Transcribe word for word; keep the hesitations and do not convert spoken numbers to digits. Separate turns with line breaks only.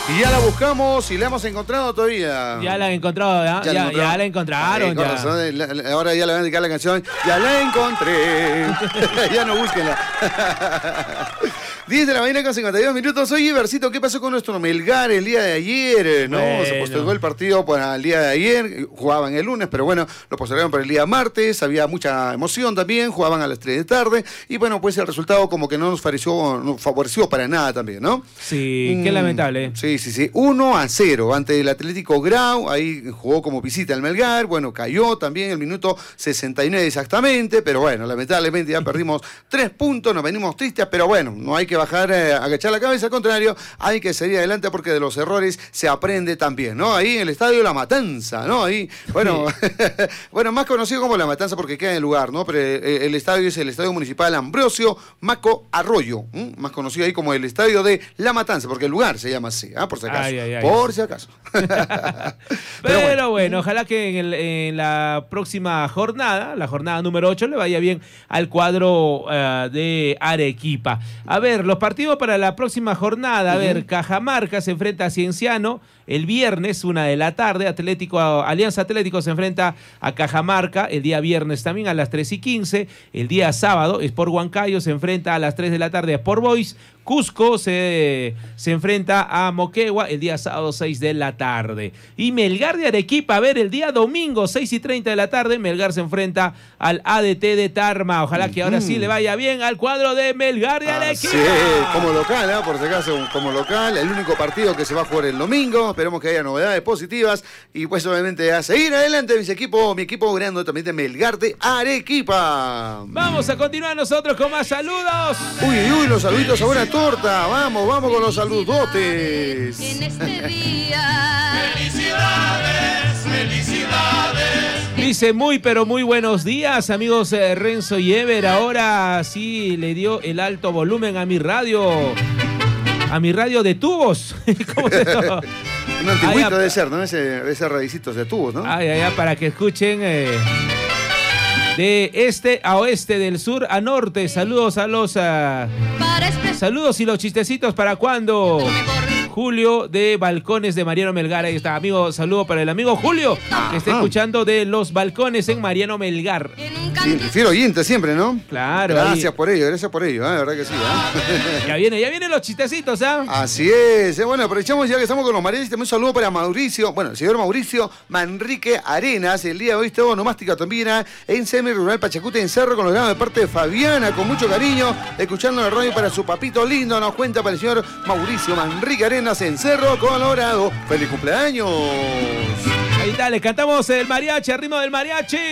Y ya la buscamos y la hemos encontrado todavía.
Ya la han encontrado, ¿eh? ya, ya, ya la encontraron.
Sí, ya. Razón, la, la, ahora ya le van a dedicar la canción. Ya la encontré. Ya no búsquenla. diez de la mañana con cincuenta y dos minutos. Oye, Ibercito, ¿qué pasó con nuestro Melgar el día de ayer? ¿No? Bueno. Se postergó el partido para el día de ayer. Jugaban el lunes, pero bueno, lo postergaron para el día martes. Había mucha emoción también. Jugaban a las tres de tarde. Y bueno, pues el resultado como que no nos favoreció, no favoreció para nada también, ¿no?
Sí, mm, qué lamentable.
Sí, sí, sí. uno a cero ante el Atlético Grau. Ahí jugó como visita el Melgar. Bueno, cayó también el minuto sesenta y nueve exactamente. Pero bueno, lamentablemente ya perdimos tres puntos. Nos venimos tristes, pero bueno, no hay que bajar, eh, agachar la cabeza. Al contrario, hay que seguir adelante porque de los errores se aprende también, ¿no? Ahí en el estadio La Matanza, ¿no? Ahí, bueno, sí. Bueno, más conocido como La Matanza porque queda en el lugar, ¿no? Pero eh, el estadio es el Estadio Municipal Ambrosio Maco Arroyo, ¿eh? Más conocido ahí como el Estadio de La Matanza, porque el lugar se llama así, ¿eh? Por si acaso. Ay, ay, ay. Por si acaso.
Pero, Pero bueno. bueno, ojalá que en, el, en la próxima jornada, la jornada número ocho, le vaya bien al cuadro uh, de Arequipa. A ver, los partidos para la próxima jornada. A uh-huh. ver, Cajamarca se enfrenta a Cienciano el viernes, una de la tarde. Atlético, Alianza Atlético se enfrenta a Cajamarca el día viernes también a las tres y quince. El día sábado, Sport Huancayo se enfrenta a las tres de la tarde a Sport Boys. Cusco se, se enfrenta a Moquegua el día sábado seis de la tarde. Y Melgar de Arequipa, a ver, el día domingo seis y treinta de la tarde, Melgar se enfrenta al A D T de Tarma. Ojalá que ahora sí le vaya bien al cuadro de Melgar de Arequipa.
Sí, como local, ¿eh? Por si acaso, como local, el único partido que se va a jugar el domingo. Esperemos que haya novedades positivas y pues obviamente a seguir adelante mis equipos, mi equipo grande también de Melgar de Arequipa.
Vamos a continuar nosotros con más saludos.
Uy, uy, los saluditos ahora a torta. Vamos, vamos con los saludotes.
En este día.
Felicidades, felicidades.
Dice muy pero muy buenos días, amigos eh, Renzo y Ever. Ahora sí le dio el alto volumen a mi radio. A mi radio de tubos. ¿Cómo se llama?
Un antiguito debe ser, ¿no? Ese, ese radicitos de tubos, ¿no?
Ay, ay, ay, para que escuchen eh, de este a oeste, del sur a norte. Saludos a los... Uh, saludos y los chistecitos para cuando... Julio de Balcones de Mariano Melgar. Ahí está, amigo, saludo para el amigo Julio, que está escuchando de Los Balcones en Mariano Melgar.
Sí, fiel oyente siempre, ¿no?
Claro.
Gracias
ahí.
por ello, gracias por ello, ¿eh? La verdad que sí, ¿eh?
Ya viene, ya vienen los chistecitos, ¿ah? ¿eh?
Así es, ¿eh? Bueno, aprovechamos ya que estamos con los mariachis, también un saludo para Mauricio, bueno, el señor Mauricio Manrique Arenas, el día de hoy está onomástica también, ¿eh? En Semi Rural Pachacute, en Cerro, con los grados de parte de Fabiana, con mucho cariño, escuchando la radio para su papito lindo, nos cuenta para el señor Mauricio Manrique Arenas en Cerro Colorado. ¡Feliz cumpleaños!
Ahí está, le cantamos el mariachi, al ritmo del mariachi.